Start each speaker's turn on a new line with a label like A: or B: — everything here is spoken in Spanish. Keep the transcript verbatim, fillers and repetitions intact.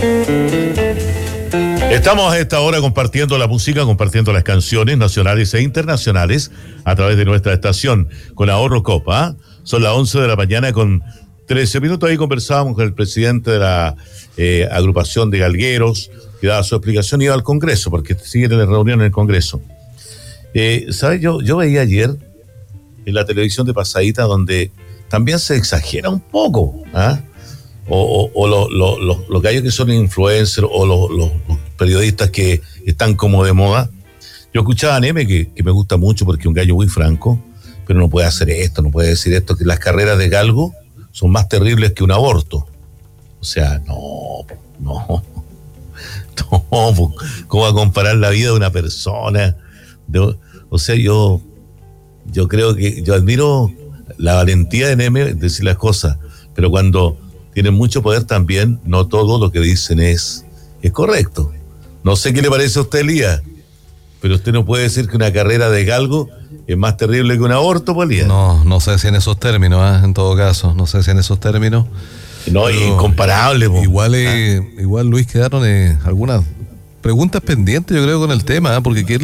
A: Estamos a esta hora compartiendo la música, compartiendo las canciones nacionales e internacionales a través de nuestra estación con Ahorro Copa. Son las once de la mañana con trece minutos. Ahí conversábamos con el presidente de la eh, agrupación de galgueros, que daba su explicación y iba al Congreso, porque siguen en la reunión en el Congreso. Eh, ¿Sabes? Yo, yo veía ayer en la televisión de pasadita donde también se exagera un poco, ¿ah? ¿eh? O, o, o los lo, lo, lo gallos que son influencers o los, los, los periodistas que están como de moda. Yo escuchaba a Neme, que, que me gusta mucho porque es un gallo muy franco, pero no puede hacer esto, no puede decir esto, que las carreras de galgo son más terribles que un aborto. O sea, no, no, no, ¿cómo va a comparar la vida de una persona? De, o sea, yo, yo creo que, yo admiro la valentía de Neme de decir las cosas, pero cuando tienen mucho poder también, no todo lo que dicen es, es correcto. No sé qué le parece a usted, Elías, pero usted no puede decir que una carrera de galgo es más terrible que un aborto, pues, Elías.
B: No, no sé si en esos términos, ¿eh? En todo caso, no sé si en esos términos.
A: No, es incomparable. Po.
B: Igual, eh, igual, Luis, quedaron eh, algunas preguntas pendientes, yo creo, con el tema, ¿eh? Porque